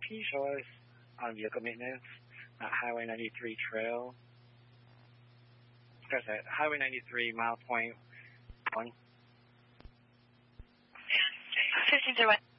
can you show us on vehicle maintenance at Highway 93 Trail? There's that Highway 93 mile point 1. 1501.